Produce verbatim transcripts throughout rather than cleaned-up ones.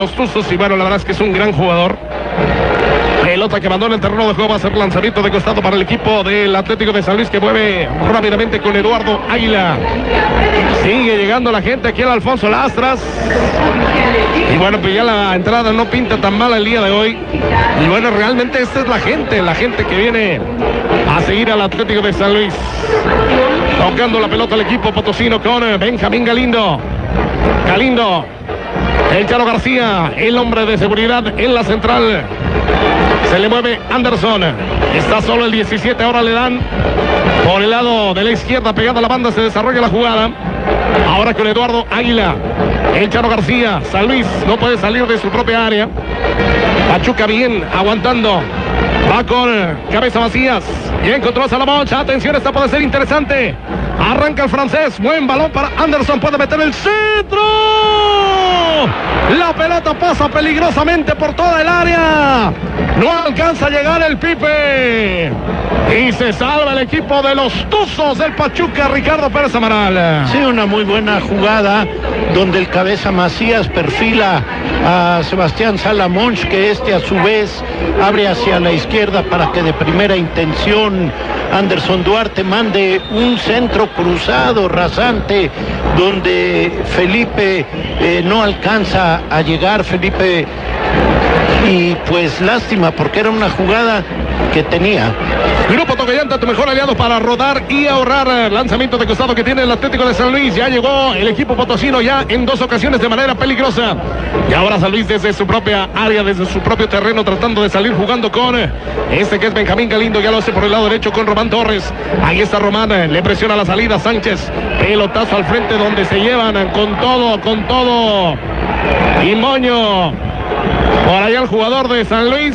los Tuzos y bueno, la verdad es que es un gran jugador. Pelota que mandó en el terreno de juego, va a ser lanzamiento de costado para el equipo del Atlético de San Luis, que mueve rápidamente con Eduardo Águila. Sigue llegando la gente aquí al Alfonso Lastras. Y bueno, pues ya la entrada no pinta tan mal el día de hoy. Y bueno, realmente esta es la gente, la gente que viene a seguir al Atlético de San Luis. Tocando la pelota al equipo potosino con Benjamín Galindo. Galindo. El Charo García, el hombre de seguridad en la central. Se le mueve Anderson. Está solo el diecisiete. Ahora le dan por el lado de la izquierda, pegada a la banda. Se desarrolla la jugada. Ahora con Eduardo Águila. El Charo García. San Luis no puede salir de su propia área. Pachuca bien, aguantando. Va con Cabeza Macías. Y encontró a Salamanca. Atención, esta puede ser interesante. Arranca el francés. Buen balón para Anderson. Puede meter el centro. La pelota pasa peligrosamente por toda el área. No alcanza a llegar el Pipe. Y se salva el equipo de los Tuzos del Pachuca, Ricardo Pérez Amaral. Sí, una muy buena jugada donde el Cabeza Macías perfila a Sebastián Salamonch, que este a su vez abre hacia la izquierda para que de primera intención Anderson Duarte mande un centro cruzado, rasante, donde Felipe eh, no alcanza a llegar. Felipe, y pues lástima, porque era una jugada que tenía. Grupo Tocayanta, tu mejor aliado para rodar y ahorrar. Lanzamiento de costado que tiene el Atlético de San Luis. Ya llegó el equipo potosino ya en dos ocasiones de manera peligrosa. Y ahora San Luis desde su propia área, desde su propio terreno, tratando de salir jugando con este que es Benjamín Galindo. Ya lo hace por el lado derecho con Román Torres. Ahí está Román, le presiona la salida Sánchez. Pelotazo al frente donde se llevan con todo, con todo. Y Moño. Por allá el jugador de San Luis.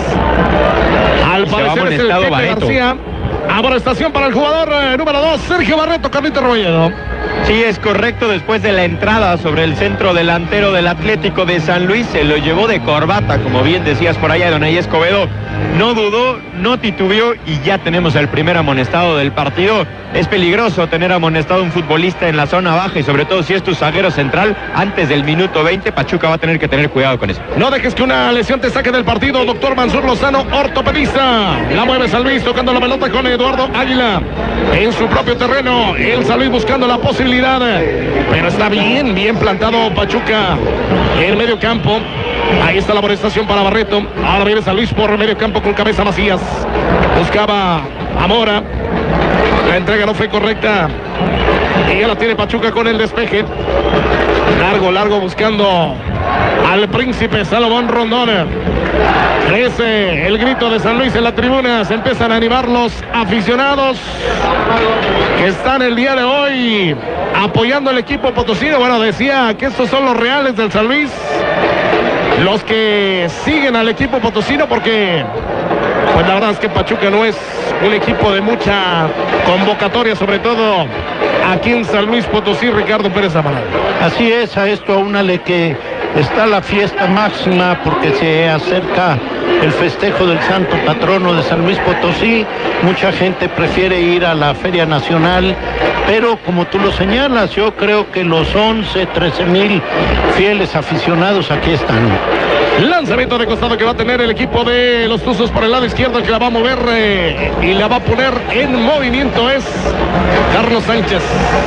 Al parecer es el Pepe García. Amonestación para el jugador eh, número dos, Sergio Barreto, Carlito Rebolledo. Sí, es correcto. Después de la entrada sobre el centro delantero del Atlético de San Luis, se lo llevó de corbata, como bien decías por allá, Donay Escobedo. No dudó, no titubeó y ya tenemos el primer amonestado del partido. Es peligroso tener amonestado a un futbolista en la zona baja y sobre todo si es tu zaguero central antes del minuto veinte. Pachuca va a tener que tener cuidado con eso. No dejes que una lesión te saque del partido, doctor Mansur Lozano, ortopedista. La mueve San Luis tocando la pelota con Eduardo Águila en su propio terreno. El San Luis buscando la posibilidad, pero está bien, bien plantado Pachuca en medio campo. Ahí está la amonestación para Barreto. Ahora viene San Luis por medio campo con Cabeza Macías. Buscaba a Mora. La entrega no fue correcta. Y ya la tiene Pachuca con el despeje. Largo, largo buscando al príncipe Salomón Rondón. Crece el grito de San Luis en la tribuna. Se empiezan a animar los aficionados que están el día de hoy apoyando al equipo potosino. Bueno, decía que estos son los reales del San Luis, los que siguen al equipo potosino, porque pues la verdad es que Pachuca no es un equipo de mucha convocatoria, sobre todo aquí en San Luis Potosí, Ricardo Pérez Amaral. Así es, a esto aúnale que está la fiesta máxima porque se acerca el festejo del santo patrono de San Luis Potosí. Mucha gente prefiere ir a la Feria Nacional, pero como tú lo señalas, yo creo que los once, trece mil fieles aficionados aquí están. Lanzamiento de costado que va a tener el equipo de los Tuzos por el lado izquierdo, que la va a mover eh, y la va a poner en movimiento es Carlos Sánchez.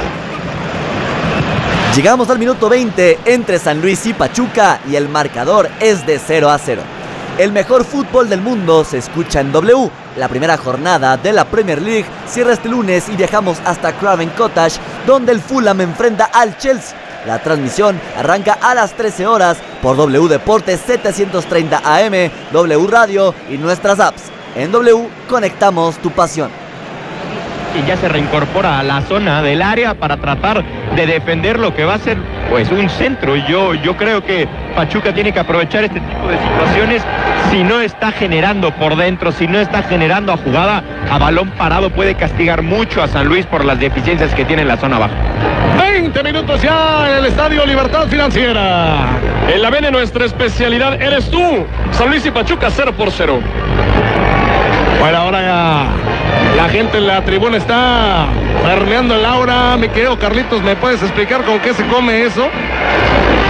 Llegamos al minuto veinte entre San Luis y Pachuca y el marcador es de cero a cero. El mejor fútbol del mundo se escucha en W. La primera jornada de la Premier League cierra este lunes y viajamos hasta Craven Cottage, donde el Fulham enfrenta al Chelsea. La transmisión arranca a las trece horas por W Deportes setecientos treinta A M, W Radio y nuestras apps. En W conectamos tu pasión. Y ya se reincorpora a la zona del área para tratar de defender lo que va a ser pues un centro. Yo, yo creo que Pachuca tiene que aprovechar este tipo de situaciones. Si no está generando por dentro, si no está generando a jugada a balón parado, puede castigar mucho a San Luis por las deficiencias que tiene en la zona baja. veinte minutos ya en el Estadio Libertad Financiera. En la B N nuestra especialidad eres tú. San Luis y Pachuca cero por cero. Bueno, ahora ya la gente en la tribuna está permeando el aura. Mi querido Carlitos, ¿me puedes explicar con qué se come eso?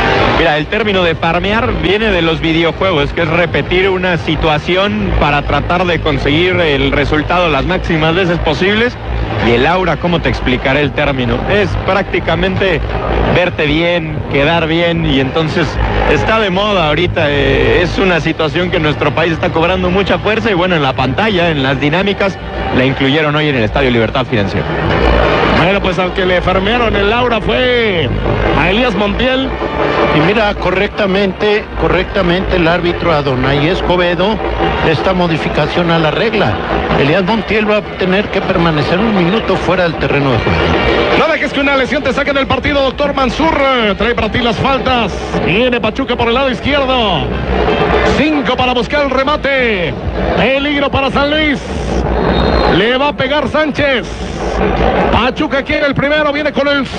Mira, el término de farmear viene de los videojuegos, que es repetir una situación para tratar de conseguir el resultado las máximas veces posibles. Y el aura, ¿cómo te explicaré el término? Es prácticamente verte bien, quedar bien, y entonces está de moda ahorita. Eh, es una situación que nuestro país está cobrando mucha fuerza, y bueno, en la pantalla, en las dinámicas, la incluyeron hoy en el Estadio Libertad Financiera. Bueno, pues al que le farmearon el aura fue a Elías Montiel. Y mira, correctamente, correctamente el árbitro Adonai Escobedo esta modificación a la regla. Elías Montiel va a tener que permanecer un minuto fuera del terreno de juego. No dejes que una lesión te saque del partido, doctor Mansur. Trae para ti las faltas. Viene Pachuca por el lado izquierdo. Cinco para buscar el remate. Peligro para San Luis. Le va a pegar Sánchez. Pachuca quiere el primero, viene con el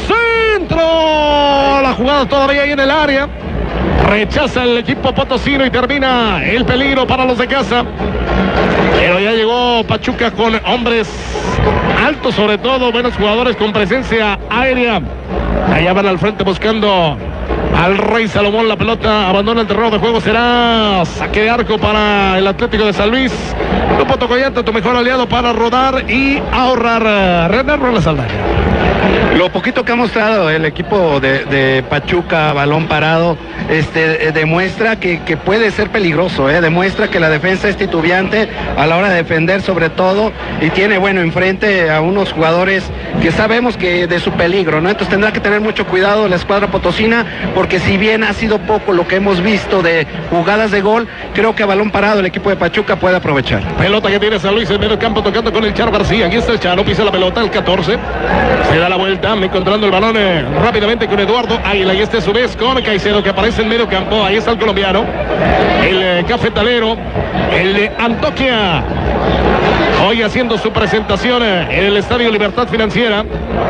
centro. La jugada todavía ahí en el área. Rechaza el equipo potosino y termina el peligro para los de casa. Pero ya llegó Pachuca con hombres altos, sobre todo buenos jugadores con presencia aérea. Allá van al frente buscando al Rey Salomón. La pelota abandona el terreno de juego. Será saque de arco para el Atlético de San Luis. Grupo Tocoyante, tu mejor aliado para rodar y ahorrar. René Robles Saldaña. Lo poquito que ha mostrado el equipo de, de Pachuca, balón parado, este, eh, demuestra que, que puede ser peligroso, eh, demuestra que la defensa es titubeante a la hora de defender sobre todo, y tiene, bueno, enfrente a unos jugadores que sabemos que de su peligro, ¿no? Entonces tendrá que tener mucho cuidado la escuadra potosina, porque si bien ha sido poco lo que hemos visto de jugadas de gol, creo que a balón parado el equipo de Pachuca puede aprovechar. Pelota que tiene San Luis en medio campo, tocando con el Charo García. Aquí está el Charo, pisa la pelota, el catorce. Se da la vuelta, encontrando el balón eh, rápidamente con Eduardo Águila. Y este a su vez con Caicedo, que aparece en medio campo. Ahí está el colombiano, el eh, cafetalero, el de Antoquia. Hoy haciendo su presentación eh, en el Estadio Libertad Financiera.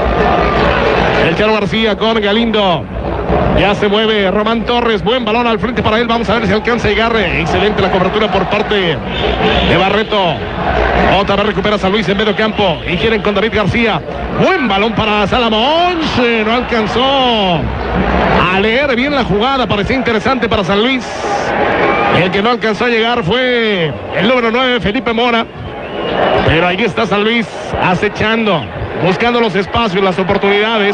El Charo García con Galindo. Ya se mueve Román Torres, buen balón al frente para él, vamos a ver si alcanza a llegar. Excelente la cobertura por parte de Barreto. Otra vez recupera San Luis en medio campo y quieren con David García. Buen balón para Salomón, no alcanzó a leer bien la jugada, parecía interesante para San Luis. El que no alcanzó a llegar fue el número nueve, Felipe Mora. Pero ahí está San Luis acechando, buscando los espacios, las oportunidades.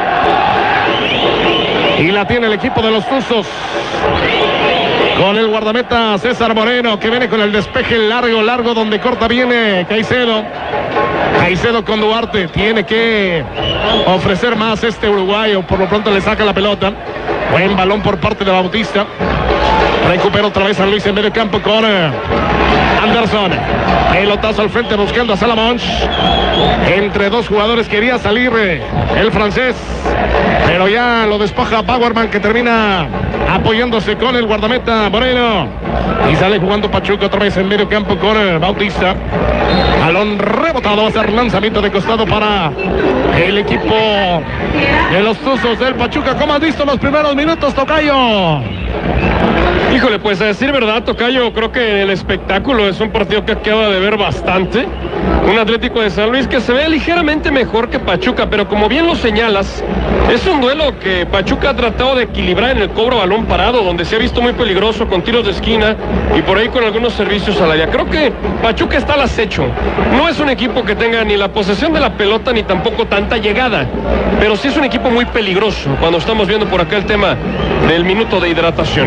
Y la tiene el equipo de los Tuzos. Con el guardameta César Moreno, que viene con el despeje largo, largo, donde corta viene Caicedo. Caicedo con Duarte. Tiene que ofrecer más este uruguayo. Por lo pronto le saca la pelota. Buen balón por parte de Bautista. Recupera otra vez San Luis en medio campo con Anderson. Pelotazo al frente buscando a Salomón. Entre dos jugadores quería salir el francés, pero ya lo despoja Bauerman, que termina apoyándose con el guardameta Moreno. Y sale jugando Pachuca otra vez en medio campo con Bautista. Balón rebotado, va a ser lanzamiento de costado para el equipo de los Tuzos del Pachuca. ¿Cómo has visto los primeros minutos, tocayo? Híjole, pues a decir verdad, tocayo, creo que el espectáculo es un partido que acaba de ver bastante. Un Atlético de San Luis que se ve ligeramente mejor que Pachuca, pero como bien lo señalas, es un duelo que Pachuca ha tratado de equilibrar en el cobro balón parado, donde se ha visto muy peligroso con tiros de esquina y por ahí con algunos servicios al área. Creo que Pachuca está al acecho. No es un equipo que tenga ni la posesión de la pelota ni tampoco tanta llegada, pero sí es un equipo muy peligroso cuando estamos viendo por acá el tema del minuto de hidratación.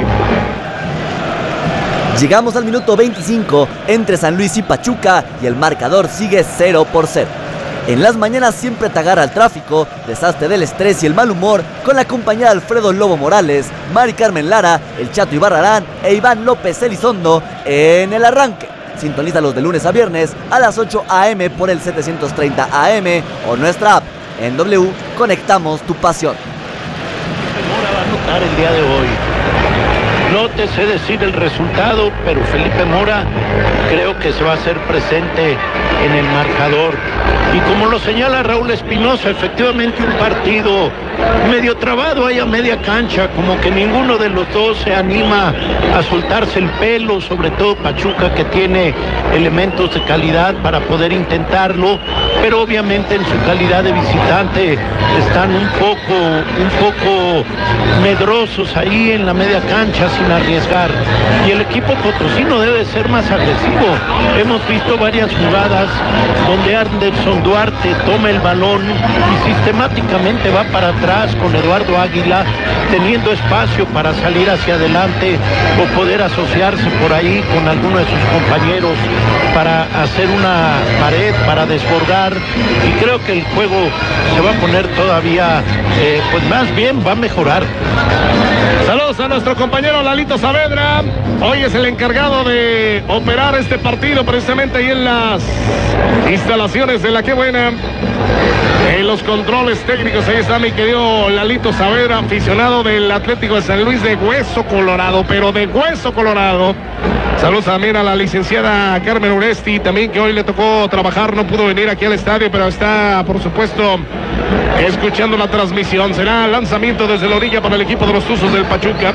Llegamos al minuto veinticinco entre San Luis y Pachuca y el marcador sigue cero por cero. En las mañanas siempre te agarra el tráfico, deshazte del estrés y el mal humor con la compañía de Alfredo Lobo Morales, Mari Carmen Lara, el Chato Ibarrarán e Iván López Elizondo en el arranque. Sintonízalos de lunes a viernes a las ocho a eme por el setecientos treinta A M o nuestra app. En W conectamos tu pasión. Mora va a anotar el día de hoy. No te sé decir el resultado, pero Felipe Mora creo que se va a hacer presente en el marcador. Y como lo señala Raúl Espinosa, efectivamente un partido medio trabado ahí a media cancha, como que ninguno de los dos se anima a soltarse el pelo, sobre todo Pachuca, que tiene elementos de calidad para poder intentarlo, pero obviamente en su calidad de visitante están un poco, un poco medrosos ahí en la media cancha sin arriesgar. Y el equipo potosino debe ser más agresivo. Hemos visto varias jugadas donde Anderson Duarte toma el balón y sistemáticamente va para atrás con Eduardo Águila, teniendo espacio para salir hacia adelante o poder asociarse por ahí con alguno de sus compañeros para hacer una pared, para desbordar, y creo que el juego se va a poner todavía, eh, pues más bien va a mejorar. Saludos a nuestro compañero Lalito Saavedra. Hoy es el encargado de operar este partido precisamente ahí en las instalaciones de La Qué Buena. En los controles técnicos, ahí está mi querido Lalito Saavedra, aficionado del Atlético de San Luis de hueso colorado, pero de hueso colorado. Saludos también a la licenciada Carmen Uresti, también que hoy le tocó trabajar, no pudo venir aquí al estadio, pero está, por supuesto, escuchando la transmisión. Será lanzamiento desde la orilla para el equipo de los Tuzos del Pachuca.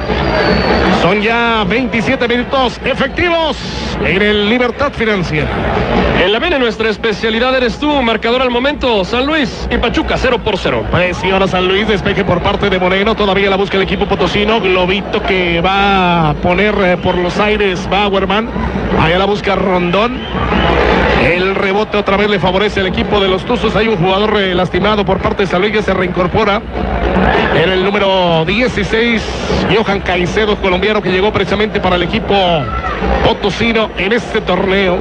Son ya veintisiete minutos efectivos en el Libertad Financiera. En la Vene nuestra especialidad eres tú, marcador al momento, San Luis y Pachuca cero por cero. Presiona San Luis, despeje por parte de Moreno, todavía la busca el equipo potosino, Globito que va a poner eh, por los aires Bauerman, allá la busca Rondón. El rebote otra vez le favorece al equipo de los Tuzos. Hay un jugador eh, lastimado por parte de San Luis que se reincorpora. En el número dieciséis, Johan Caicedo, colombiano, que llegó precisamente para el equipo potosino en este torneo.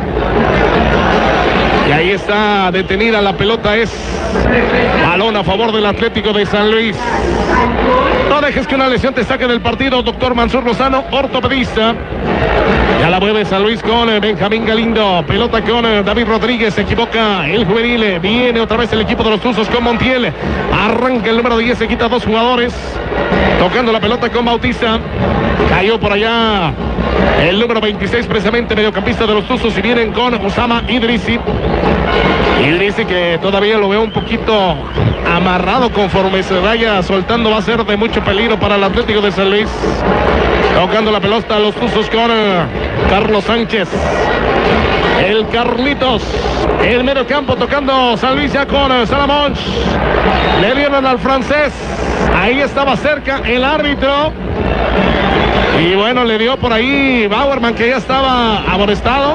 Y ahí está detenida la pelota, es balón a favor del Atlético de San Luis. No dejes que una lesión te saque del partido, doctor Mansur Lozano, ortopedista. Ya la mueve San Luis con Benjamín Galindo. Pelota con David Rodríguez. Se equivoca el juvenil. Viene otra vez el equipo de los Tuzos con Montiel. Arranca el número diez. Se quita dos jugadores. Tocando la pelota con Bautista. Cayó por allá el número veintiséis, precisamente mediocampista de los Tuzos. Y vienen con Osama Idrisi. Idrisi que todavía lo veo un poquito amarrado, conforme se vaya soltando va a ser de mucho peligro para el Atlético de San Luis. Tocando la pelota a los Tuzos con uh, Carlos Sánchez. El Carlitos. El medio campo tocando San Luis ya con uh, Salamón. Le dieron al francés. Ahí estaba cerca el árbitro. Y bueno, le dio por ahí Bauerman, que ya estaba amonestado.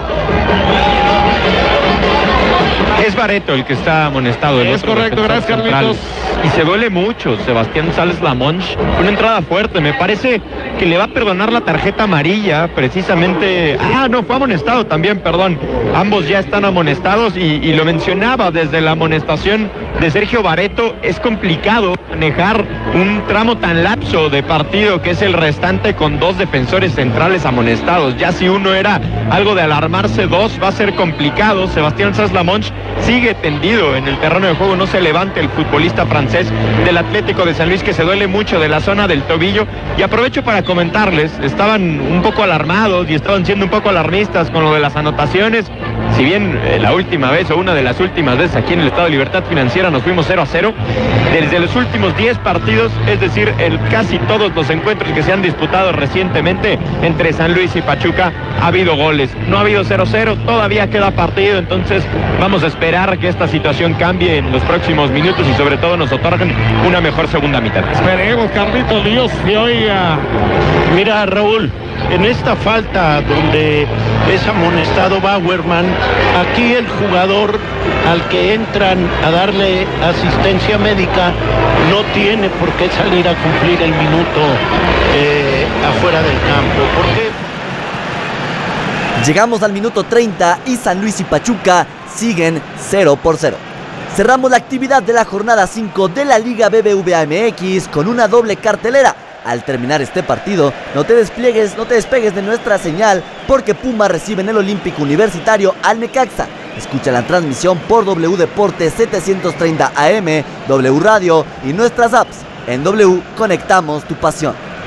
Es Barreto el que está amonestado. El es correcto, gracias Carlitos. Y se duele mucho Sebastián Sales Lamonch. Una entrada fuerte, me parece que le va a perdonar la tarjeta amarilla, precisamente. Ah, no, fue amonestado también, perdón. Ambos ya están amonestados y, y lo mencionaba desde la amonestación de Sergio Barreto. Es complicado manejar un tramo tan lapso de partido que es el restante con dos defensores centrales amonestados. Ya si uno era algo de alarmarse, dos va a ser complicado. Sebastián Sales Lamonch sigue tendido en el terreno de juego, no se levanta el futbolista francés del Atlético de San Luis, que se duele mucho de la zona del tobillo. Y aprovecho para comentarles, estaban un poco alarmados y estaban siendo un poco alarmistas con lo de las anotaciones. Si bien eh, la última vez o una de las últimas veces aquí en el Estado de Libertad Financiera nos fuimos cero a cero, desde los últimos diez partidos, es decir, en casi todos los encuentros que se han disputado recientemente entre San Luis y Pachuca, ha habido goles. No ha habido cero cero, todavía queda partido, entonces vamos a esperar que esta situación cambie en los próximos minutos y sobre todo nos otorguen una mejor segunda mitad. Esperemos, Carlitos, Dios te oiga. Mira, Raúl, en esta falta donde es amonestado Bauerman, aquí el jugador al que entran a darle asistencia médica no tiene por qué salir a cumplir el minuto eh, afuera del campo. ¿Por qué? Llegamos al minuto treinta y San Luis y Pachuca siguen cero por cero. Cerramos la actividad de la jornada cinco de la Liga B B V A M X con una doble cartelera. Al terminar este partido, no te despliegues, no te despegues de nuestra señal, porque Puma recibe en el Olímpico Universitario al Necaxa. Escucha la transmisión por W Deportes setecientos treinta A M, W Radio y nuestras apps. En W conectamos tu pasión.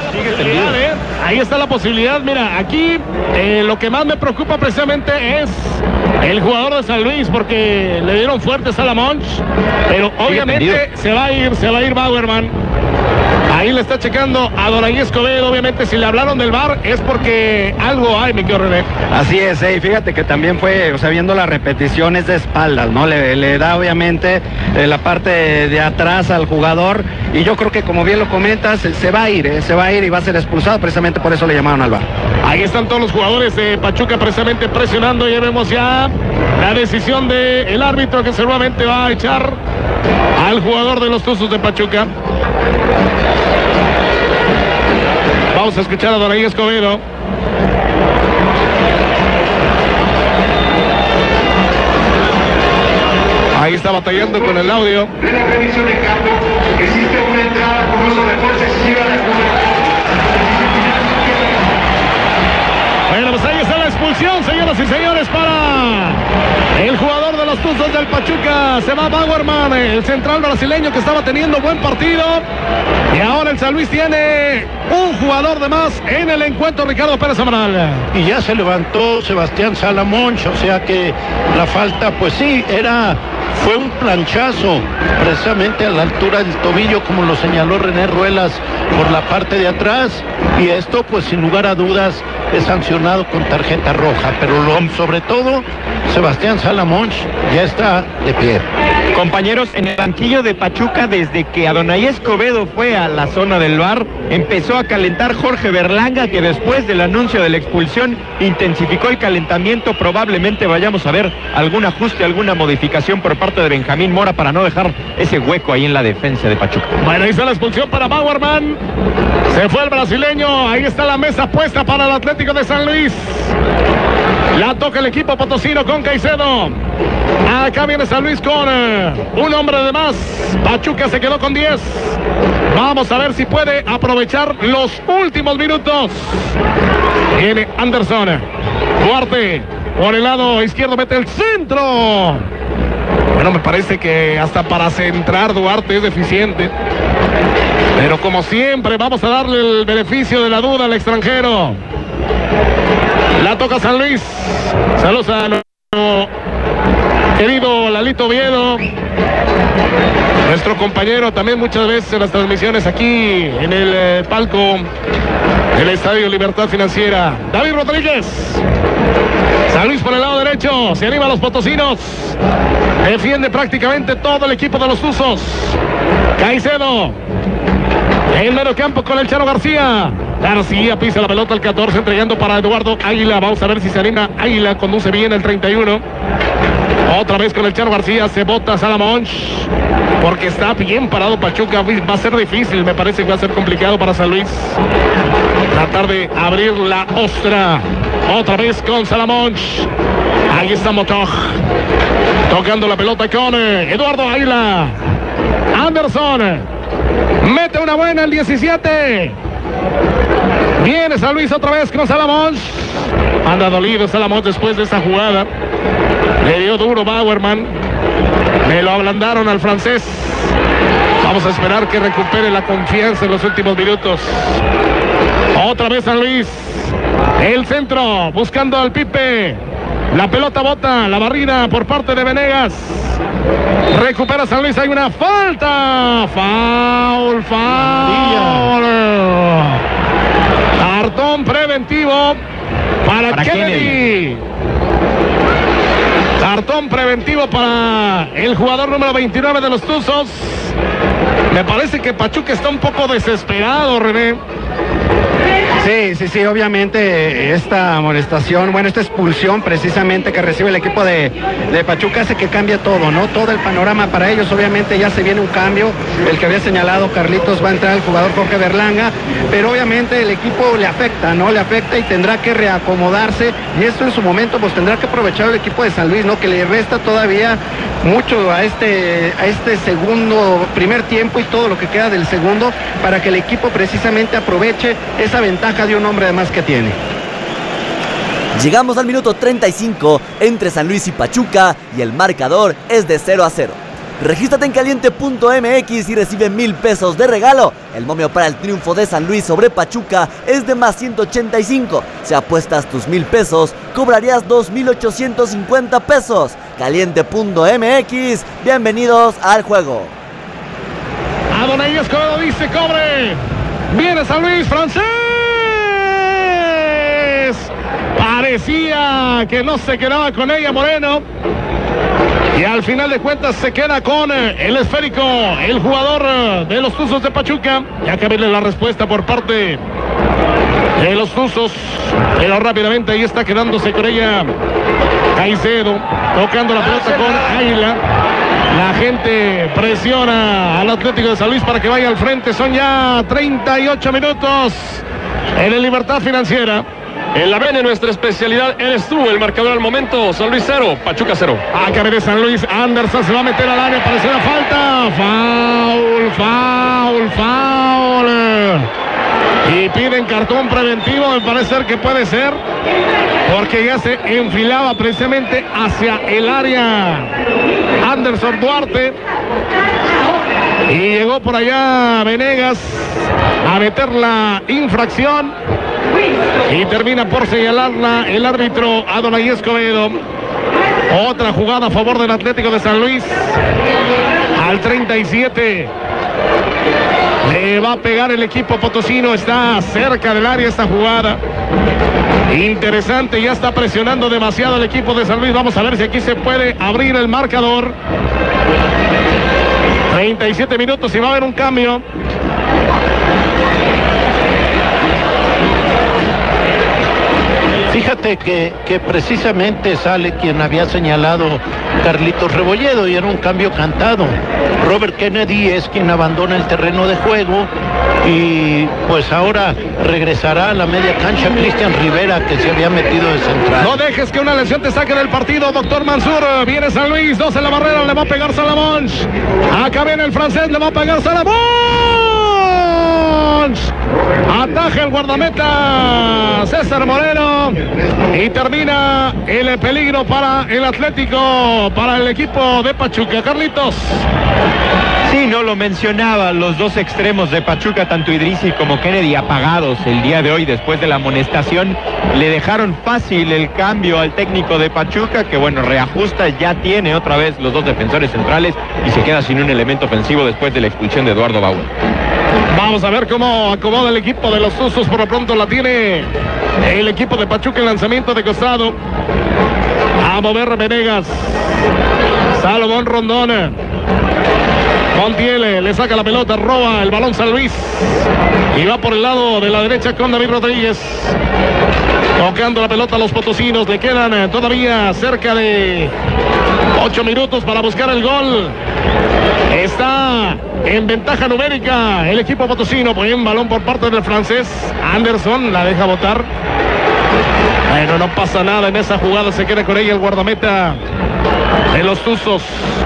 Sigue tendido. ¿eh? Ahí está la posibilidad. Mira, aquí eh, lo que más me preocupa precisamente es el jugador de San Luis, porque le dieron fuertes a la Monch, pero obviamente se va a ir, se va a ir Bauerman. Ahí le está checando a Donaí Escobedo. Obviamente si le hablaron del V A R es porque algo hay, mi querido René. Así es, eh, y fíjate que también fue, o sea, viendo las repeticiones de espaldas, ¿no? Le, le da obviamente eh, la parte de, de atrás al jugador, y yo creo que como bien lo comentas, se, se va a ir, eh, se va a ir y va a ser expulsado, precisamente por eso le llamaron al V A R. Ahí están todos los jugadores de Pachuca precisamente presionando, y vemos ya la decisión del árbitro que seguramente va a echar al jugador de los Tuzos de Pachuca. Vamos a escuchar a Donaí Escobedo. Ahí está batallando con el audio. De la revisión de campo, existe una entrada por uso de fuerza excesiva de Bueno, pues ahí está la expulsión, señoras y señores, para el jugador de los Tuzos del Pachuca. Se va Bauerman, el central brasileño que estaba teniendo buen partido. Y ahora el San Luis tiene un jugador de más en el encuentro, Ricardo Pérez Amaral. Y ya se levantó Sebastián Salamonch, o sea que la falta, pues sí, era... Fue un planchazo, precisamente a la altura del tobillo, como lo señaló René Ruelas, por la parte de atrás, y esto pues sin lugar a dudas es sancionado con tarjeta roja, pero lo, sobre todo Sebastián Salamonch ya está de pie. Compañeros, en el banquillo de Pachuca, desde que Adonai Escobedo fue a la zona del V A R, empezó a calentar Jorge Berlanga, que después del anuncio de la expulsión intensificó el calentamiento. Probablemente vayamos a ver algún ajuste, alguna modificación por parte de Benjamín Mora para no dejar ese hueco ahí en la defensa de Pachuca. Bueno, ahí está la expulsión para Bauerman. Se fue el brasileño. Ahí está la mesa puesta para el Atlético de San Luis. La toca el equipo potosino con Caicedo. Acá viene San Luis con uh, un hombre de más. Pachuca se quedó con diez. Vamos a ver si puede aprovechar los últimos minutos. Viene Anderson. Duarte por el lado izquierdo, mete el centro. Bueno, me parece que hasta para centrar Duarte es deficiente. Pero como siempre, vamos a darle el beneficio de la duda al extranjero. La toca San Luis. Saludos a nuestro querido Lalito Oviedo, nuestro compañero también muchas veces en las transmisiones aquí en el eh, palco del Estadio Libertad Financiera. David Rodríguez. San Luis por el lado derecho. Se anima a los potosinos. Defiende prácticamente todo el equipo de los Tuzos. Caicedo. En medio campo con el Charo García. García pisa la pelota al catorce, entregando para Eduardo Águila. Vamos a ver si se anima Águila. Conduce bien el treinta y uno. Otra vez con el Charo García. Se bota Salamonch, porque está bien parado Pachuca. Va a ser difícil, me parece que va a ser complicado para San Luis tratar de abrir la ostra. Otra vez con Salamonch. Ahí está Motoj tocando la pelota con eh, Eduardo Águila. Anderson mete una buena el diecisiete. Viene San Luis otra vez con Salamonch. Anda dolido Salamonch después de esa jugada. Le dio duro Bauerman. Me lo ablandaron al francés. Vamos a esperar que recupere la confianza en los últimos minutos. Otra vez San Luis. El centro buscando al Pipe. La pelota bota, la barrida por parte de Venegas. Recupera San Luis, hay una falta. Foul, foul. Cartón preventivo para, para Kennedy. Kennedy. Cartón preventivo para el jugador número veintinueve de los Tuzos. Me parece que Pachuca está un poco desesperado, René. Sí, sí, sí, obviamente esta amonestación, bueno, esta expulsión precisamente que recibe el equipo de, de Pachuca hace que cambie todo, ¿no? Todo el panorama para ellos, obviamente ya se viene un cambio, el que había señalado Carlitos, va a entrar el jugador Jorge Berlanga, pero obviamente el equipo le afecta, ¿no? Le afecta y tendrá que reacomodarse, y esto en su momento pues tendrá que aprovechar el equipo de San Luis, ¿no? Que le resta todavía mucho a este, a este segundo, primer tiempo y todo lo que queda del segundo, para que el equipo precisamente aproveche esa ventaja de un hombre de más que tiene. Llegamos al minuto treinta y cinco entre San Luis y Pachuca y el marcador es de cero a cero. Regístrate en caliente punto m x y recibe mil pesos de regalo. El momio para el triunfo de San Luis sobre Pachuca es de más ciento ochenta y cinco. Si apuestas tus mil pesos, cobrarías dos mil ochocientos cincuenta pesos. caliente punto m x, bienvenidos al juego. Adonai Escobedo dice cobre. Viene San Luis, francés. Parecía que no se quedaba con ella Moreno. Y al final de cuentas se queda con el esférico, el jugador de los Tuzos de Pachuca. Ya que viene la respuesta por parte de los Tuzos. Pero rápidamente ahí está quedándose con ella Caicedo, tocando la pelota con Águila. La gente presiona al Atlético de San Luis para que vaya al frente. Son ya treinta y ocho minutos en el Libertad Financiera. En la B N, nuestra especialidad eres tú. El marcador al momento, San Luis cero, Pachuca cero. Acá viene San Luis, Anderson se va a meter al área, parece una falta. Foul, foul, foul. Y piden cartón preventivo, me parece ser que puede ser, porque ya se enfilaba precisamente hacia el área Anderson Duarte. Y llegó por allá Venegas a meter la infracción. Y termina por señalarla el árbitro Adonai Escobedo. Otra jugada a favor del Atlético de San Luis. Al treinta y siete. Le va a pegar el equipo potosino. Está cerca del área esta jugada. Interesante, ya está presionando demasiado el equipo de San Luis. Vamos a ver si aquí se puede abrir el marcador. treinta y siete minutos y va a haber un cambio. Fíjate que, que precisamente sale quien había señalado Carlitos Rebolledo y era un cambio cantado. Robert Kennedy es quien abandona el terreno de juego y pues ahora regresará a la media cancha Cristian Rivera, que se había metido de central. No dejes que una lesión te saque del partido, doctor Mansur. Viene San Luis, dos en la barrera, le va a pegar Salamón. Acá viene el francés, le va a pegar Salamón. Ataja el guardameta César Moreno y termina el peligro para el Atlético, para el equipo de Pachuca. Carlitos. Sí, no lo mencionaba, los dos extremos de Pachuca, tanto Idrisi como Kennedy, apagados el día de hoy después de la amonestación. Le dejaron fácil el cambio al técnico de Pachuca, que bueno, reajusta, ya tiene otra vez los dos defensores centrales y se queda sin un elemento ofensivo después de la expulsión de Eduardo Bauer. Vamos a ver cómo acomoda el equipo de los Tuzos. Por lo pronto la tiene el equipo de Pachuca en lanzamiento de costado. A mover Venegas. Salomón Rondón. Montiel le saca la pelota, roba el balón San Luis. Y va por el lado de la derecha con David Rodríguez. Tocando la pelota a los potosinos. Le quedan todavía cerca de ocho minutos para buscar el gol. Está en ventaja numérica el equipo potosino. Buen balón por parte del francés. Anderson la deja botar. Bueno, no pasa nada en esa jugada. Se queda con ella el guardameta de los Tuzos.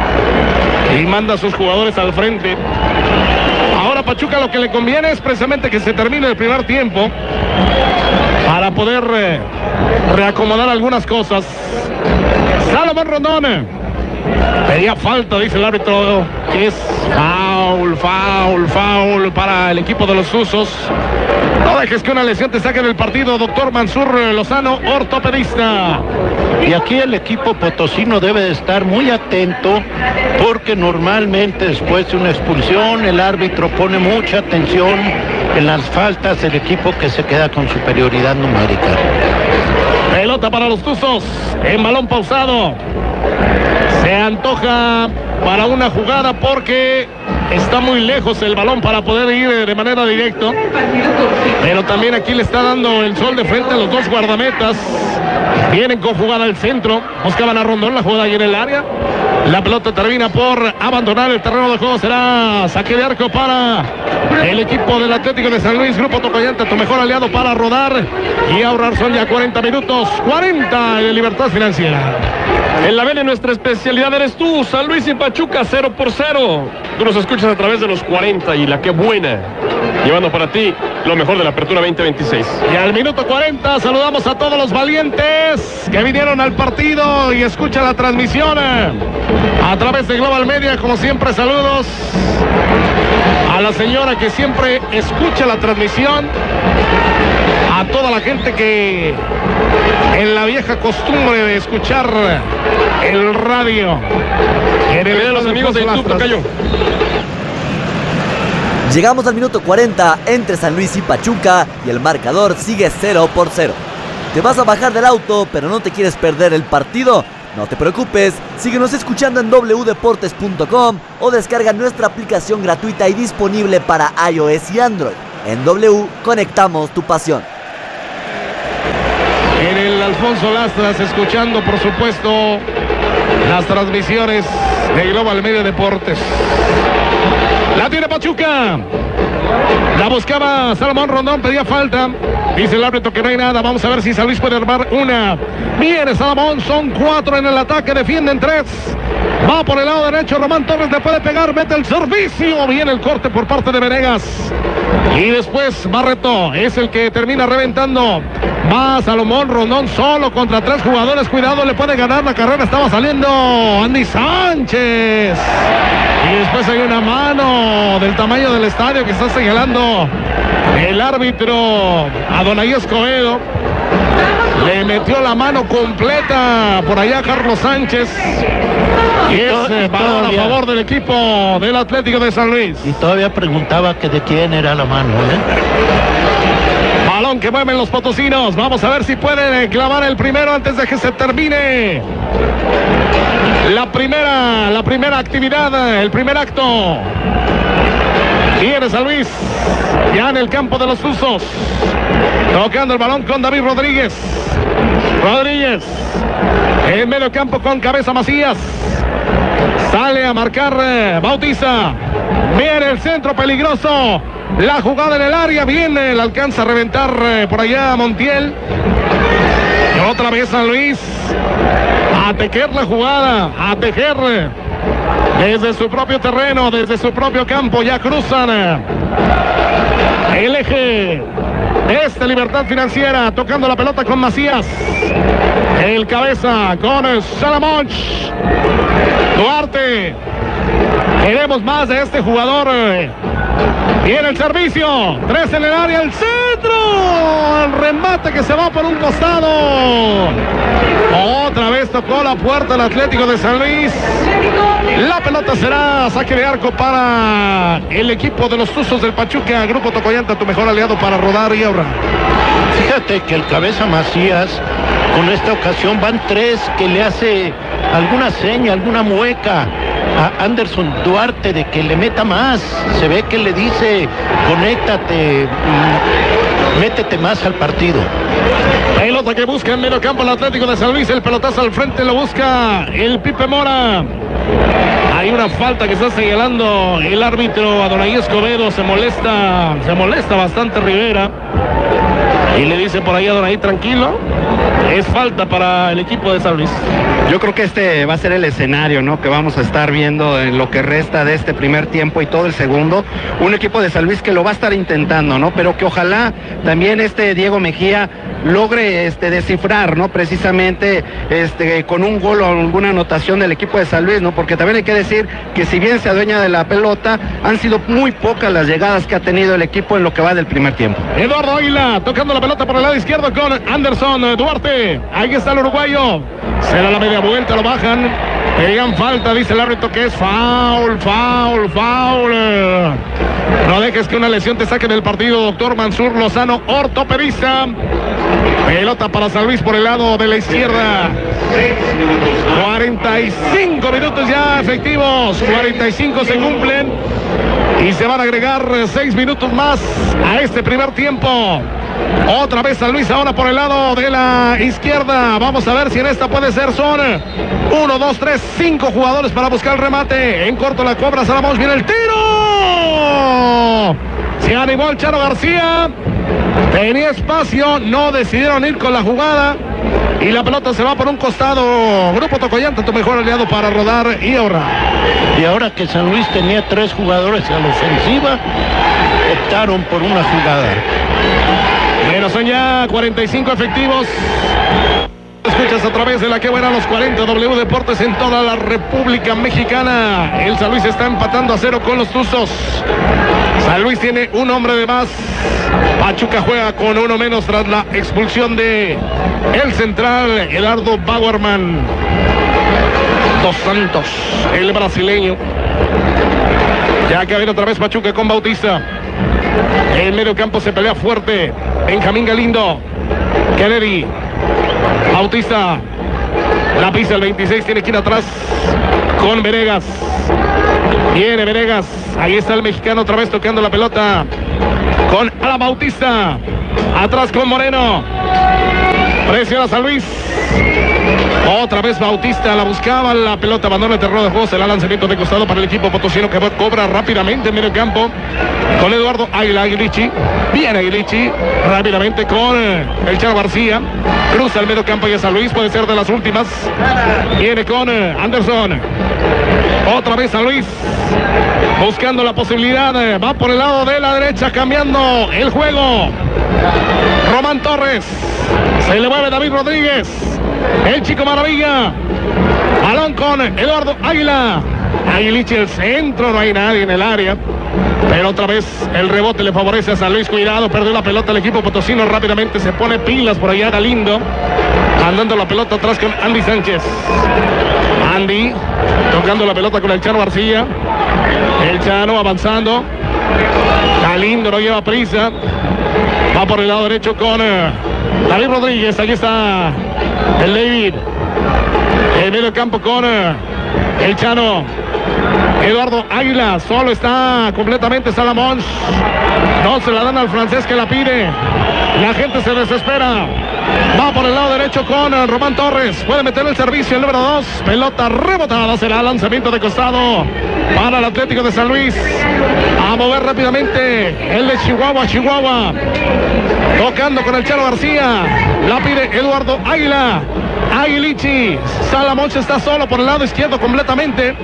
Y manda a sus jugadores al frente. Ahora Pachuca lo que le conviene es precisamente que se termine el primer tiempo para poder eh, reacomodar algunas cosas. Salomón Rondón. Pedía falta, dice el árbitro, que es foul, foul, foul para el equipo de los Tuzos. No dejes que una lesión te saque del partido, doctor Mansur Lozano, ortopedista. Y aquí el equipo potosino debe de estar muy atento, porque normalmente después de una expulsión el árbitro pone mucha atención en las faltas del equipo que se queda con superioridad numérica. Pelota para los Tuzos, en balón pausado. Se antoja para una jugada porque está muy lejos el balón para poder ir de manera directa. Pero también aquí le está dando el sol de frente a los dos guardametas. Vienen con jugada al centro. Buscaban a Rondón, la jugada ahí en el área. La pelota termina por abandonar el terreno de juego. Será saque de arco para el equipo del Atlético de San Luis. Grupo Tocoyanta, tu mejor aliado para rodar y ahorrar. Son ya cuarenta minutos. cuarenta en Libertad Financiera. En la B N, nuestra especialidad eres tú. San Luis y Pachuca cero por cero. Tú nos escuchas a través de los cuarenta y la que buena. llevando para ti lo mejor de la apertura veinte veintiséis. Y al minuto cuarenta saludamos a todos los valientes que vinieron al partido y escuchan la transmisión a través de Global Media. Como siempre, saludos a la señora que siempre escucha la transmisión, a toda la gente que en la vieja costumbre de escuchar el radio. En el de los amigos de YouTube, Tocayo. Llegamos al minuto cuarenta entre San Luis y Pachuca y el marcador sigue cero por cero. ¿Te vas a bajar del auto pero no te quieres perder el partido? No te preocupes, síguenos escuchando en doble u deportes punto com o descarga nuestra aplicación gratuita y disponible para iOS y Android. En W conectamos tu pasión. En el Alfonso Lastras, escuchando por supuesto las transmisiones de Global Media Deportes. La tiene Pachuca. La buscaba Salomón Rondón, pedía falta. Dice el árbitro que no hay nada. Vamos a ver si San Luis puede armar una. Viene Salomón, son cuatro en el ataque, defienden tres. Va por el lado derecho, Román Torres le puede pegar, mete el servicio. Viene el corte por parte de Venegas. Y después Barreto es el que termina reventando. Va Salomón Rondón solo contra tres jugadores. Cuidado, le puede ganar la carrera. Estaba saliendo Andy Sánchez. Y después hay una mano del tamaño del estadio que está señalando el árbitro Adonai Escobedo. Le metió la mano completa por allá Carlos Sánchez. Y es eh, balón a favor del equipo del Atlético de San Luis. Y todavía preguntaba que de quién era la mano, ¿eh? Balón que mueven los potosinos. Vamos a ver si pueden clavar el primero antes de que se termine la primera, la primera actividad, el primer acto. Viene San Luis, ya en el campo de los Tuzos, tocando el balón con David Rodríguez. Rodríguez, en medio campo con Cabeza Macías. Sale a marcar eh, Bautista. Viene el centro peligroso. La jugada en el área, viene, la alcanza a reventar eh, por allá Montiel. Y otra vez San Luis. A tejer la jugada, a tejer desde su propio terreno, desde su propio campo. Ya cruzan el eje de esta Libertad Financiera, tocando la pelota con Macías. El cabeza con Salomón Duarte. Queremos más de este jugador. Viene el servicio, tres en el área, el centro, el remate que se va por un costado. Otra vez tocó la puerta el Atlético de San Luis. La pelota será saque de arco para el equipo de los Tuzos del Pachuca. Grupo Tocoyanta, tu mejor aliado para rodar y ahorrar. Fíjate que el cabeza Macías, con esta ocasión van tres, que le hace alguna seña, alguna mueca a Anderson Duarte de que le meta más. Se ve que le dice, conéctate, métete más al partido. Pelota que busca en medio campo el Atlético de San Luis. El pelotazo al frente lo busca el Pipe Mora. Hay una falta que está señalando el árbitro Adonai Escobedo. Se molesta, se molesta bastante Rivera. Y le dice por ahí a Adonai, tranquilo, es falta para el equipo de San Luis. Yo creo que este va a ser el escenario, ¿no?, que vamos a estar viendo en lo que resta de este primer tiempo y todo el segundo. Un equipo de San Luis que lo va a estar intentando, ¿no?, pero que ojalá también este Diego Mejía logre este, descifrar, ¿no?, precisamente este, con un gol o alguna anotación del equipo de San Luis, ¿no?, porque también hay que decir que si bien se adueña de la pelota, han sido muy pocas las llegadas que ha tenido el equipo en lo que va del primer tiempo. Eduardo Águila tocando la pelota por el lado izquierdo con Anderson Duarte. Ahí está el uruguayo. Se da la media vuelta, lo bajan. Pegan falta, dice el árbitro que es foul, foul, foul. No dejes que una lesión te saque del partido, doctor Mansur Lozano, ortopedista. Pelota para San Luis por el lado de la izquierda. cuarenta y cinco minutos ya efectivos. cuarenta y cinco se cumplen. Y se van a agregar seis minutos más a este primer tiempo. Otra vez San Luis ahora por el lado de la izquierda. Vamos a ver si en esta puede ser. Son uno, dos, tres, cinco jugadores para buscar el remate. En corto la cobra Salomón. Viene el tiro. Se animó el Charo García. Tenía espacio. No decidieron ir con la jugada. Y la pelota se va por un costado. Grupo Tocoyanta, tu mejor aliado para rodar y ahorrar. Y ahora que San Luis tenía tres jugadores a la ofensiva, optaron por una jugada. Bueno, son ya cuarenta y cinco efectivos. Escuchas a través de la que buena los cuarenta W Deportes en toda la República Mexicana. El San Luis está empatando a cero con los Tuzos. San Luis tiene un hombre de más. Pachuca juega con uno menos tras la expulsión de el central Eduardo Bauerman dos Santos, el brasileño. Ya que viene otra vez Pachuca con Bautista. En medio campo se pelea fuerte Benjamín Galindo, Kennedy, Bautista, la pisa el veintiséis, tiene que ir atrás con Venegas. Viene Venegas, ahí está el mexicano otra vez tocando la pelota con Alan Bautista. Atrás con Moreno. Presiona San Luis. Otra vez Bautista la buscaba, la pelota abandona el terreno de juego, se la lanzamiento de costado para el equipo potosino que cobra rápidamente en medio campo con Eduardo Águila Aguilichi. Viene Aguilichi rápidamente con el Charo García, cruza el medio campo y a San Luis, puede ser de las últimas. Viene con Anderson, otra vez San Luis buscando la posibilidad, va por el lado de la derecha cambiando el juego. Román Torres, se le mueve David Rodríguez, el chico maravilla, balón con Eduardo Águila, Aguilichi el centro, no hay nadie en el área, pero otra vez el rebote le favorece a San Luis, cuidado, perdió la pelota el equipo potosino, rápidamente se pone pilas por allá Galindo, andando la pelota atrás con Andy Sánchez, Andy tocando la pelota con el Chano García, el Chano avanzando, Galindo no lleva prisa, va por el lado derecho con uh, David Rodríguez, aquí está el David, el medio campo con uh, el Chano, Eduardo Águila, solo está completamente Salamón, no se la dan al francés que la pide, la gente se desespera, va por el lado derecho con uh, Román Torres, puede meter el servicio el número dos, pelota rebotada, será lanzamiento de costado para el Atlético de San Luis, a mover rápidamente el de Chihuahua, Chihuahua, tocando con el Charo García, la pide Eduardo Águila, Aguilichi, Salamón está solo por el lado izquierdo completamente,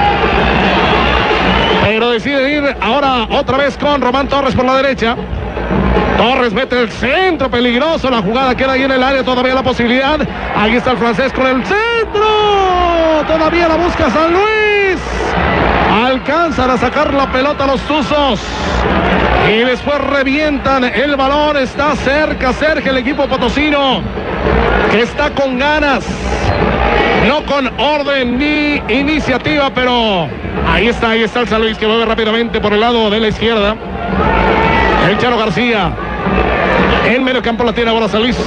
pero decide ir ahora otra vez con Román Torres por la derecha. Torres mete el centro peligroso, la jugada queda ahí en el área, todavía la posibilidad, ahí está el francés con el centro, todavía la busca San Luis, alcanzan a sacar la pelota los Tuzos y después revientan el balón, está cerca, cerca el equipo potosino que está con ganas, no con orden ni iniciativa, pero ahí está, ahí está el San Luis que mueve rápidamente por el lado de la izquierda, el Charo García, en medio campo la tiene ahora San Luis,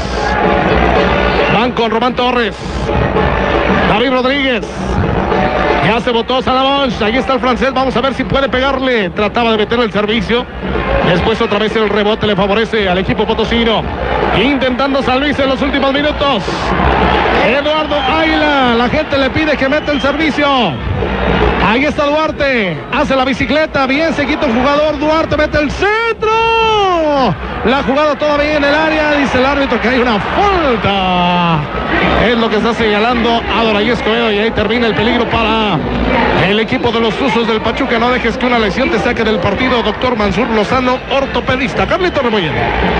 van con Román Torres, David Rodríguez, ya se botó Salamón, ahí está el francés, vamos a ver si puede pegarle, trataba de meter el servicio, después otra vez el rebote le favorece al equipo potosino, intentando San Luis en los últimos minutos, Eduardo Águila, la gente le pide que meta el servicio, ahí está Duarte, hace la bicicleta, bien se quita el jugador, Duarte mete el centro, la jugada todavía en el área, dice el árbitro que hay una falta, es lo que está señalando Adonai Escobedo y ahí termina el peligro para el equipo de los Tuzos del Pachuca. No dejes que una lesión te saque del partido, doctor Mansur Lozano, ortopedista. Carlito Rebolledo.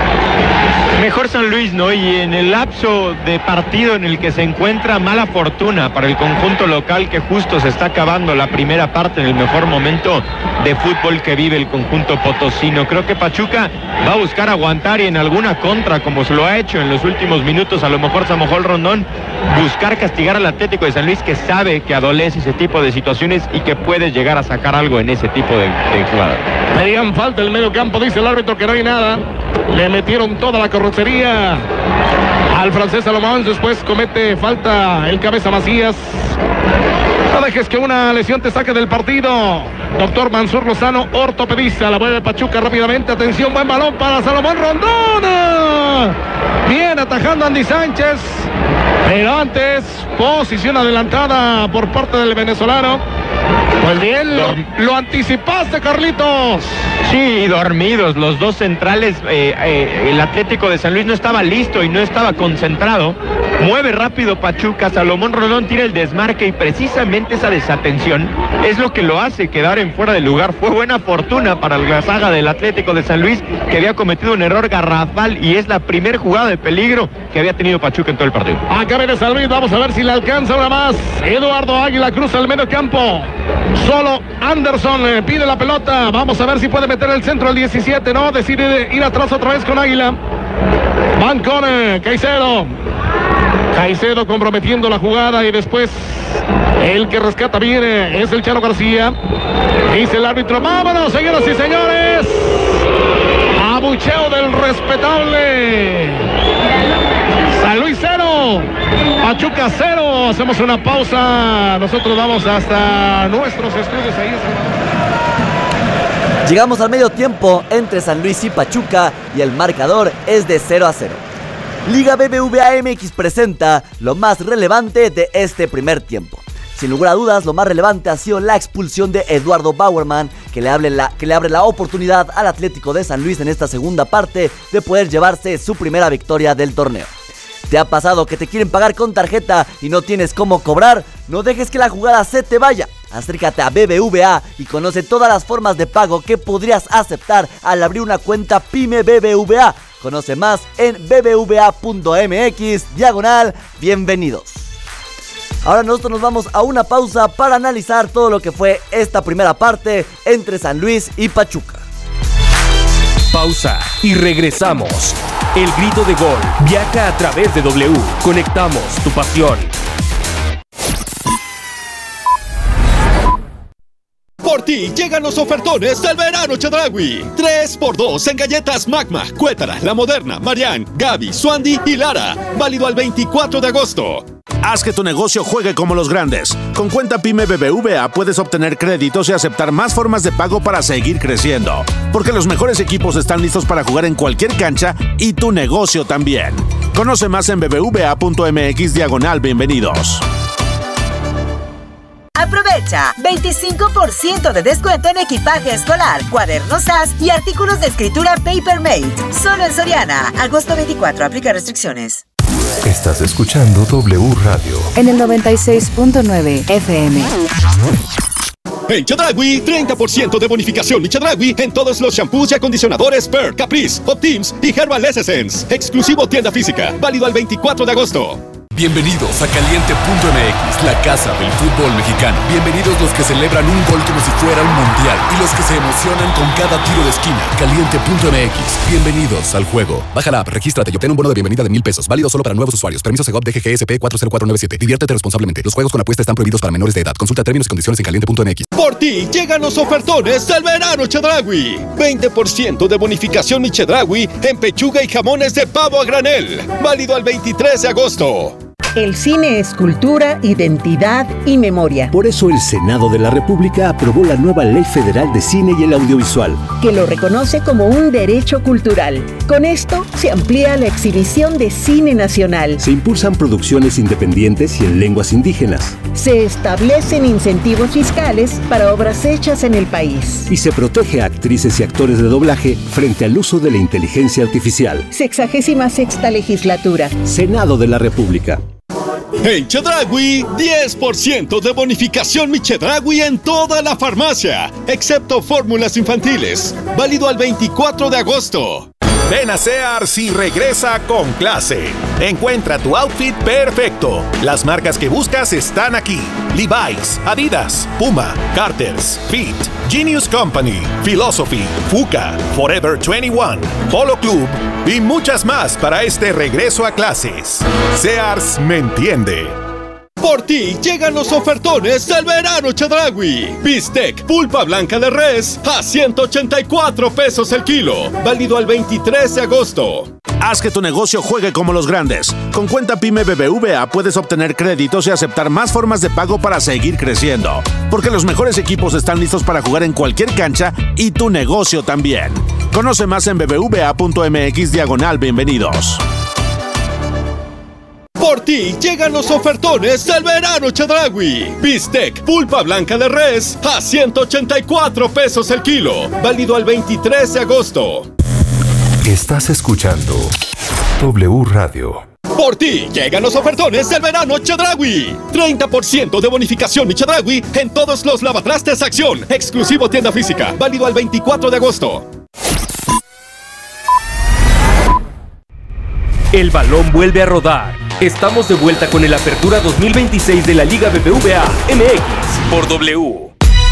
Mejor San Luis, ¿no? Y en el lapso de partido en el que se encuentra, mala fortuna para el conjunto local que justo se está acabando la primera parte en el mejor momento de fútbol que vive el conjunto potosino. Creo que Pachuca va a buscar aguantar y en alguna contra, como se lo ha hecho en los últimos minutos, a lo mejor Samojol Rondón, buscar castigar al Atlético de San Luis, que sabe que adolece ese tipo de situaciones y que puede llegar a sacar algo en ese tipo de, de jugadas. Pedían falta el medio campo, dice el árbitro que no hay nada. Le metieron toda la carrocería al francés Salomón, después comete falta el cabeza Macías. No dejes que una lesión te saque del partido. Doctor Mansur Lozano, ortopedista, la mueve Pachuca rápidamente. Atención, buen balón para Salomón Rondón. Bien atajando Andy Sánchez. Pero antes, posición adelantada por parte del venezolano. Pues bien, lo, lo anticipaste, Carlitos. Sí, dormidos los dos centrales. Eh, eh, el Atlético de San Luis no estaba listo y no estaba concentrado Mueve rápido Pachuca, Salomón Rondón tira el desmarque y precisamente esa desatención es lo que lo hace quedar en fuera de lugar. Fue buena fortuna para la saga del Atlético de San Luis, que había cometido un error garrafal y es la primera jugada de peligro que había tenido Pachuca en todo el partido. Acá viene San Luis, vamos a ver si le alcanza una más. Eduardo Águila cruza el medio campo. Solo Anderson eh, pide la pelota. Vamos a ver si puede meter el centro al diecisiete, ¿no? Decide ir atrás otra vez con Águila. Van con eh, Caicedo. Caicedo comprometiendo la jugada y después el que rescata viene es el Chano García. Dice el árbitro, vámonos, señoras y señores. Abucheo del respetable. San Luis cero, Pachuca cero. Hacemos una pausa. Nosotros vamos hasta nuestros estudios ahí. Llegamos al medio tiempo entre San Luis y Pachuca y el marcador es de cero a cero. Liga B B V A M X presenta lo más relevante de este primer tiempo. Sin lugar a dudas, lo más relevante ha sido la expulsión de Eduardo Bauerman, que le, abre la, que le abre la oportunidad al Atlético de San Luis en esta segunda parte de poder llevarse su primera victoria del torneo. ¿Te ha pasado que te quieren pagar con tarjeta y no tienes cómo cobrar? No dejes que la jugada se te vaya. Acércate a B B V A y conoce todas las formas de pago que podrías aceptar al abrir una cuenta Pyme B B V A. Conoce más en bbva.mx diagonal bienvenidos. Ahora nosotros nos vamos a una pausa para analizar todo lo que fue esta primera parte entre San Luis y Pachuca. Pausa y regresamos. El grito de gol viaja a través de W. Conectamos tu pasión. Por ti llegan los ofertones del verano Chedraui. tres por dos en galletas Magma, Cuétara, La Moderna, Marianne, Gaby, Suandi y Lara. Válido al veinticuatro de agosto. Haz que tu negocio juegue como los grandes. Con cuenta Pyme B B V A puedes obtener créditos y aceptar más formas de pago para seguir creciendo. Porque los mejores equipos están listos para jugar en cualquier cancha y tu negocio también. Conoce más en bbva.mx diagonal bienvenidos. Aprovecha veinticinco por ciento de descuento en equipaje escolar, cuadernos A S y artículos de escritura Papermate. Solo en Soriana. Agosto veinticuatro. Aplica restricciones. Estás escuchando W Radio. En el noventa y seis punto nueve F M. En Chedraui, treinta por ciento de bonificación Mi Chedraui en todos los shampoos y acondicionadores Per, Caprice, Optims y Herbal Essence. Exclusivo tienda física. Válido al veinticuatro de agosto. Bienvenidos a Caliente punto M X, la casa del fútbol mexicano. Bienvenidos los que celebran un gol como si fuera un mundial y los que se emocionan con cada tiro de esquina. Caliente punto M X, bienvenidos al juego. Baja la app, regístrate y obtén un bono de bienvenida de mil pesos, válido solo para nuevos usuarios. Permiso Segov D G G S P cuatro cero cuatro nueve siete. Diviértete responsablemente. Los juegos con apuesta están prohibidos para menores de edad. Consulta términos y condiciones en Caliente punto M X. Por ti llegan los ofertones del verano Chedraui. veinte por ciento de bonificación Mi Chedraui en pechuga y jamones de pavo a granel. Válido al veintitrés de agosto. El cine es cultura, identidad y memoria. Por eso el Senado de la República aprobó la nueva Ley Federal de Cine y el Audiovisual, que lo reconoce como un derecho cultural. Con esto se amplía la exhibición de cine nacional. Se impulsan producciones independientes y en lenguas indígenas. Se establecen incentivos fiscales para obras hechas en el país. Y se protege a actrices y actores de doblaje frente al uso de la inteligencia artificial. Sexagésima sexta legislatura. Senado de la República. En Chedraui, diez por ciento de bonificación Mi Chedraui en toda la farmacia, excepto fórmulas infantiles. Válido al veinticuatro de agosto. Ven a Sears y regresa con clase. Encuentra tu outfit perfecto. Las marcas que buscas están aquí. Levi's, Adidas, Puma, Carter's, Fit, Genius Company, Philosophy, Fuka, Forever veintiuno, Polo Club y muchas más para este regreso a clases. Sears me entiende. Por ti llegan los ofertones del verano Chedraui. Bistec pulpa blanca de res a ciento ochenta y cuatro pesos el kilo. Válido al veintitrés de agosto. Haz que tu negocio juegue como los grandes. Con cuenta Pyme B B V A puedes obtener créditos y aceptar más formas de pago para seguir creciendo. Porque los mejores equipos están listos para jugar en cualquier cancha y tu negocio también. Conoce más en bbva.mx diagonal bienvenidos. Por ti llegan los ofertones del verano Chedraui. Bistec pulpa blanca de res a ciento ochenta y cuatro pesos el kilo. Válido al veintitrés de agosto. Estás escuchando W Radio. Por ti llegan los ofertones del verano Chedraui. treinta por ciento de bonificación mi Chedraui en todos los lavatrastes Acción. Exclusivo tienda física. Válido al veinticuatro de agosto. El balón vuelve a rodar. Estamos de vuelta con el Apertura dos mil veintiséis de la Liga B B V A M X por W.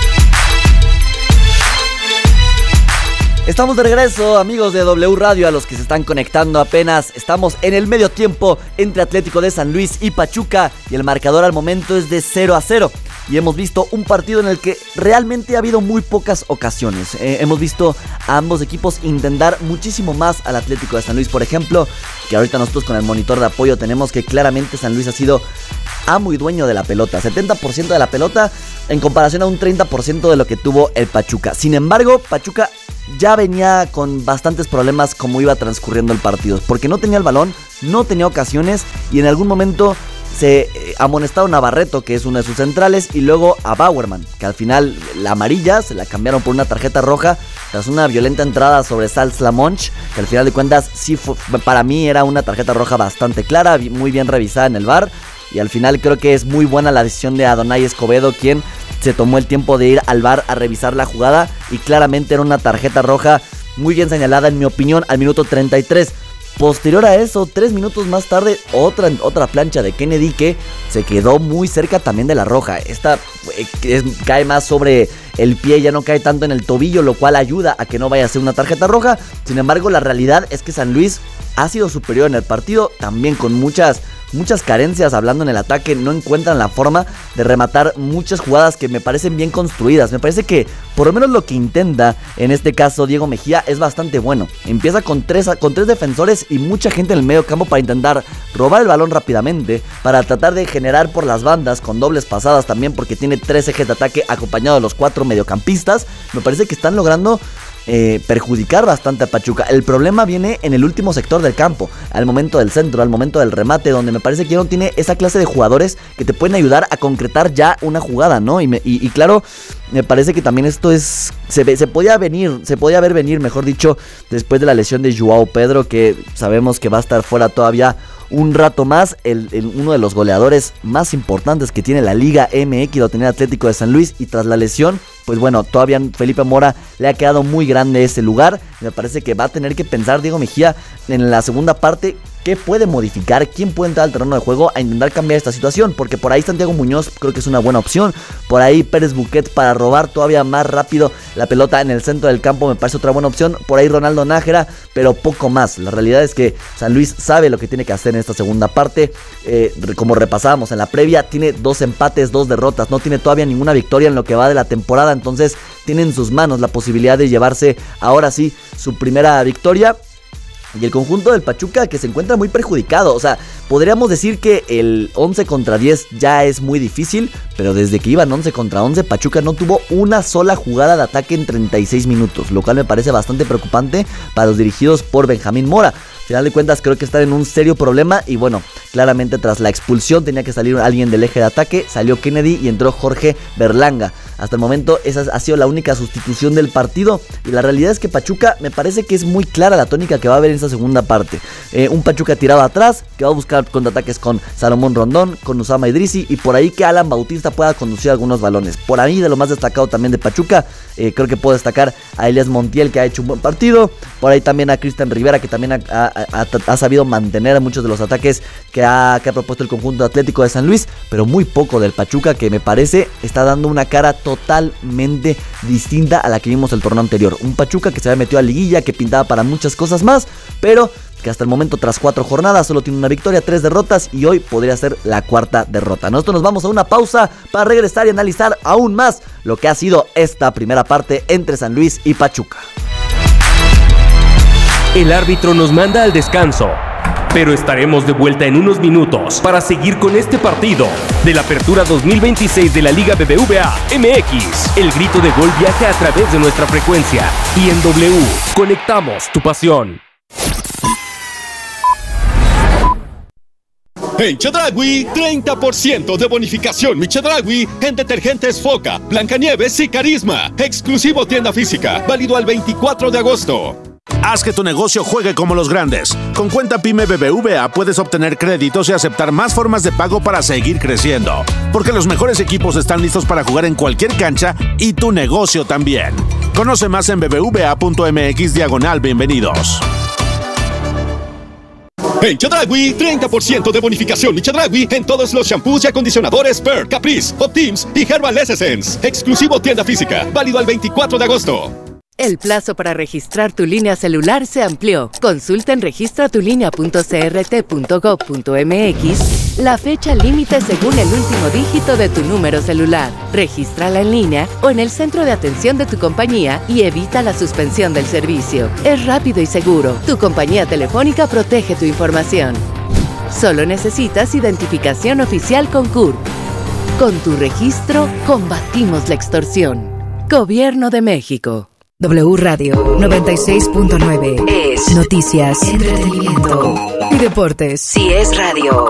Estamos de regreso, amigos de W Radio, a los que se están conectando apenas. Estamos en el medio tiempo entre Atlético de San Luis y Pachuca y el marcador al momento es de cero a cero. Y hemos visto un partido en el que realmente ha habido muy pocas ocasiones. Eh, hemos visto a ambos equipos intentar muchísimo más al Atlético de San Luis, por ejemplo, que ahorita nosotros con el monitor de apoyo tenemos que claramente San Luis ha sido amo y dueño de la pelota. setenta por ciento de la pelota en comparación a un treinta por ciento de lo que tuvo el Pachuca. Sin embargo, Pachuca ya venía con bastantes problemas como iba transcurriendo el partido, porque no tenía el balón, no tenía ocasiones y en algún momento se eh, amonestaron a Barreto, que es uno de sus centrales, y luego a Bauerman, que al final la amarilla se la cambiaron por una tarjeta roja tras una violenta entrada sobre Sals Lamonch, que al final de cuentas sí fue, para mí era una tarjeta roja bastante clara, muy bien revisada en el V A R, y al final creo que es muy buena la decisión de Adonai Escobedo, quien se tomó el tiempo de ir al V A R a revisar la jugada, y claramente era una tarjeta roja muy bien señalada en mi opinión al minuto treinta y tres. Posterior a eso, tres minutos más tarde, otra, otra plancha de Kennedy que se quedó muy cerca también de la roja. Esta eh, es, cae más sobre el pie, ya no cae tanto en el tobillo, lo cual ayuda a que no vaya a ser una tarjeta roja. Sin embargo, la realidad es que San Luis ha sido superior en el partido, también con muchas, muchas carencias hablando en el ataque. No encuentran la forma de rematar muchas jugadas que me parecen bien construidas. Me parece que por lo menos lo que intenta en este caso Diego Mejía es bastante bueno. Empieza con tres, con tres defensores y mucha gente en el medio campo para intentar robar el balón rápidamente, para tratar de generar por las bandas con dobles pasadas también, porque tiene tres ejes de ataque acompañado de los cuatro mediocampistas. Me parece que están logrando Eh, perjudicar bastante a Pachuca. El problema viene en el último sector del campo, al momento del centro, al momento del remate, donde me parece que ya no tiene esa clase de jugadores que te pueden ayudar a concretar ya una jugada, ¿no? Y, me, y, y claro, me parece que también esto es se, ve, se podía venir, se podía ver venir, mejor dicho, después de la lesión de Joao Pedro, que sabemos que va a estar fuera todavía un rato más. El, el, uno de los goleadores más importantes que tiene la Liga M X lo tenía Atlético de San Luis, y tras la lesión, pues bueno, todavía Felipe Mora le ha quedado muy grande ese lugar. Me parece que va a tener que pensar Diego Mejía en la segunda parte qué puede modificar, quién puede entrar al terreno de juego a intentar cambiar esta situación, porque por ahí Santiago Muñoz creo que es una buena opción, por ahí Pérez Buquet para robar todavía más rápido la pelota en el centro del campo me parece otra buena opción, por ahí Ronaldo Nájera, pero poco más. La realidad es que San Luis sabe lo que tiene que hacer en esta segunda parte. Eh, como repasábamos en la previa, tiene dos empates, dos derrotas, no tiene todavía ninguna victoria en lo que va de la temporada, entonces tiene en sus manos la posibilidad de llevarse ahora sí su primera victoria. Y el conjunto del Pachuca, que se encuentra muy perjudicado. O sea, podríamos decir que el once contra diez ya es muy difícil, pero desde que iban once contra once, Pachuca no tuvo una sola jugada de ataque en treinta y seis minutos, lo cual me parece bastante preocupante para los dirigidos por Benjamín Mora. Al final de cuentas creo que están en un serio problema, y bueno, claramente tras la expulsión tenía que salir alguien del eje de ataque, salió Kennedy y entró Jorge Berlanga. Hasta el momento esa ha sido la única sustitución del partido, y la realidad es que Pachuca me parece que es muy clara la tónica que va a haber en esta segunda parte. Eh, un Pachuca tirado atrás, que va a buscar contraataques con Salomón Rondón, con Usama Idrisi, y por ahí que Alan Bautista pueda conducir algunos balones. Por ahí de lo más destacado también de Pachuca, eh, creo que puedo destacar a Elias Montiel, que ha hecho un buen partido, por ahí también a Cristian Rivera, que también ha, ha, ha, ha sabido mantener muchos de los ataques que ha, que ha propuesto el conjunto Atlético de San Luis, pero muy poco del Pachuca, que me parece está dando una cara totalmente distinta a la que vimos el torneo anterior. Un Pachuca que se había metido a liguilla, que pintaba para muchas cosas más, pero que hasta el momento, tras cuatro jornadas, solo tiene una victoria, tres derrotas, y hoy podría ser la cuarta derrota. Nosotros nos vamos a una pausa para regresar y analizar aún más lo que ha sido esta primera parte entre San Luis y Pachuca. El árbitro nos manda al descanso, pero estaremos de vuelta en unos minutos para seguir con este partido de la Apertura dos mil veintiséis de la Liga B B V A M X. El grito de gol viaja a través de nuestra frecuencia, y en W conectamos tu pasión. En Chedraui, treinta por ciento de bonificación mi Chedraui en detergentes Foca, Blancanieves y Carisma. Exclusivo tienda física, válido al veinticuatro de agosto. Haz que tu negocio juegue como los grandes. Con cuenta PYME B B V A puedes obtener créditos y aceptar más formas de pago para seguir creciendo. Porque los mejores equipos están listos para jugar en cualquier cancha y tu negocio también. Conoce más en bbva.mx diagonal bienvenidos. En Chedraui, treinta por ciento de bonificación y Chedraui en todos los shampoos y acondicionadores Per, Caprice, Optims y Herbal Essence. Exclusivo tienda física, válido al veinticuatro de agosto. El plazo para registrar tu línea celular se amplió. Consulta en registratulínea punto c r t punto gov punto m x la fecha límite según el último dígito de tu número celular. Regístrala en línea o en el centro de atención de tu compañía y evita la suspensión del servicio. Es rápido y seguro. Tu compañía telefónica protege tu información. Solo necesitas identificación oficial con C U R P. Con tu registro, combatimos la extorsión. Gobierno de México. W Radio noventa y seis punto nueve es noticias, entretenimiento y deportes. Si es radio.